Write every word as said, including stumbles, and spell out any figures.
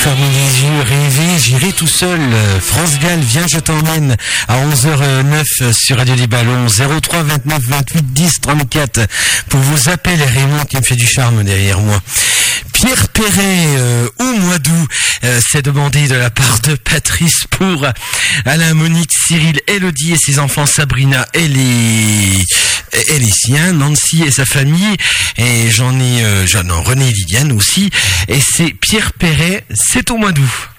fermer les yeux, rêver, j'irai tout seul. France Gall, viens, je t'emmène à onze heures neuf sur Radio des Ballons, zéro trois vingt-neuf vingt-huit dix trente-quatre pour vous appeler Raymond qui me fait du charme derrière moi. Pierre Perret, euh, au mois d'août, euh, s'est demandé de la part de Patrice pour Alain, Monique, Cyril, Elodie et ses enfants, Sabrina et les, et les siens, Nancy et sa famille, et j'en ai, euh, j'en ai René et Viviane aussi, et c'est Pierre Perret, c'est au mois d'août.